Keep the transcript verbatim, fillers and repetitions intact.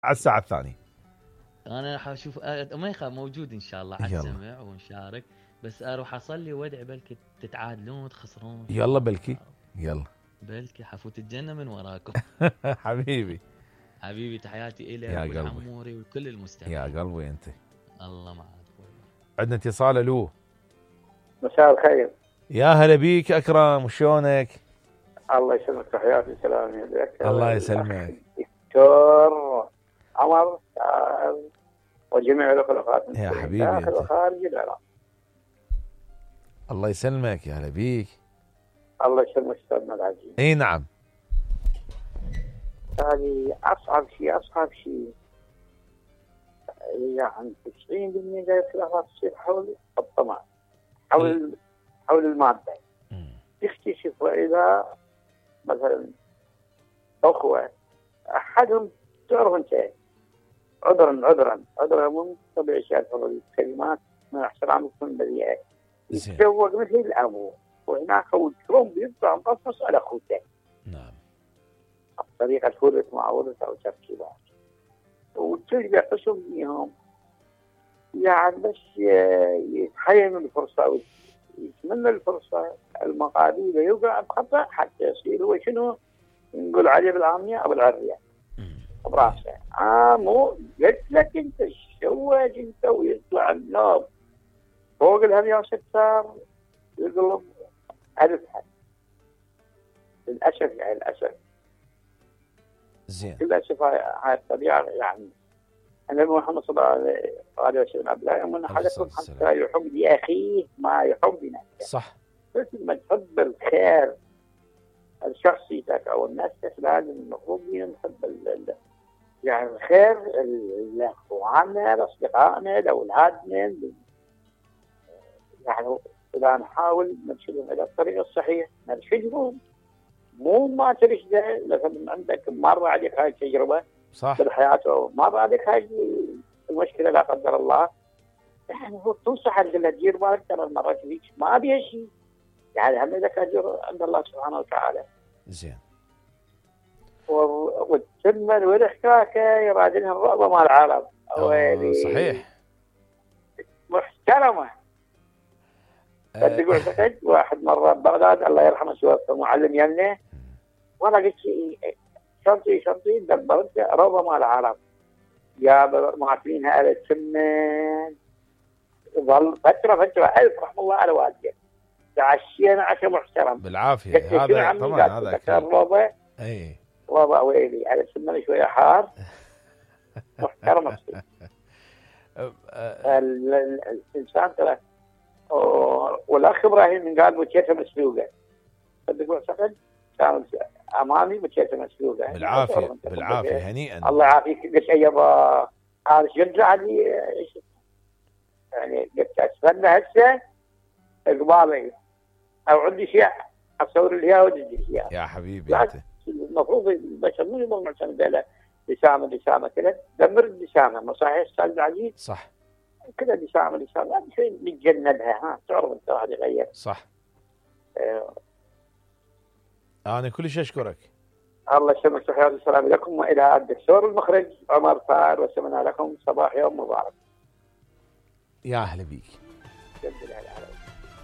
على الساعة الثانية. انا راح اشوف ما يخاف موجود ان شاء الله على السمع ونشارك، بس اروح اصلي وادعي بلكي تتعادلون وتخسرون. يلا بلكي يلا بلكي حفوت الجنة من وراكم. حبيبي حبيبي تحياتي إلك يا والحموري وكل المستمعين. يا قلبي انت. الله معك. عندنا اتصال. الو مساء الخير. يا هلا بيك اكرم، شلونك؟ الله يسلمك تحياتي سلام عليك. الله يسلمك دكتور عمر وجميع الاخوات يا حبيبي داخل وخارج العراق. الله يسلمك يا هلا بيك. الله يسلمك استاذنا العزيز. اي نعم. هذه اصعب شيء اصعب شيء يعني تسعين بالمئة جاي الخلافات تصير حول الطمع، حول حول الماده. تكتشف واذا مثلا اخوه احدهم تعرف انت عذرا عذرا عذرا من طبيعي شيء الكلمات من احترامكم بذيئه يتزوج مثل الابو وهناك ويكرم بيطلع مقصص على اخوته. نعم. طريقه ورث مع ورث او تركيبات وتلقى قسم فيهم يعني بس يتحين الفرصه ويتمنى الفرصه المقادير يوقع بخطا حتى يصير هو شنو نقول عليه بالعاميه او العريه براسه. اه مو قلت لك انت تشوج انت ويطلع النار فوق الهريا ستار يقلب ألفها. للاسف يعني للاسف زين للاسف هاي الطبيعه يعني النبي محمد صلى الله عليه وسلم لا يؤمن احدكم حتى يحب لاخيه ما يحب لنفسه. صح. بس لما تحب الخير الشخصيتك او الناس لازم المفروض نحب يعني الخير لاخواننا لاصدقائنا لاولادنا يعني اذا نحاول نرشدهم الى الطريق الصحيح نرشدهم مو ما ترشده مثلا عندك مر عليك هاي التجربه صح بالحياه ومر عليك هاي المشكله لا قدر الله يعني هو تنصح تقول دير بالك ترى المرات فيك ما بيها شيء يعني هم لك اجر عند الله سبحانه وتعالى. زين. والتم والحكاكه يرادلها الرغبه مع العرب. صحيح. محترمه. تقول أه واحد مره ببغداد الله يرحمه توفى معلم يمنه وانا قلت شرطي شرطي دبرت روضه مع العرب يا معفينها على السمن ظل فتره فتره الف رحمه الله على والديه تعشينا عشاء محترم بالعافيه. هذا طبعا هذا كان روضه اي روضه ويلي على السمن شويه حار محترم. الانسان ترى والاخ ابراهيم قال بوتيته مسلوقه تقول صدق كان امامي بوتيته مسلوقه بالعافيه بالعافيه هنيئا الله يعافيك. قلت يابا هذا شجع علي يعني قلت اتمنى هسه اقبالي او عندي شيء اصور لي اياه وادي لي يا حبيبي انت. المفروض البشر مو يبغون معتمد على لسامه لسامه كذا دمر اللسامه ما صحيح استاذ عزيز؟ صح كذا لسامه لسامه هذا شيء نتجنبها. ها تعرف انت واحد يغير. صح. أه. انا كل شيء اشكرك. الله يسلمك تحياتي والسلام لكم والى الدكتور المخرج عمر فار وسمعنا لكم صباح يوم مبارك. يا اهلا بيك. جد الهلا.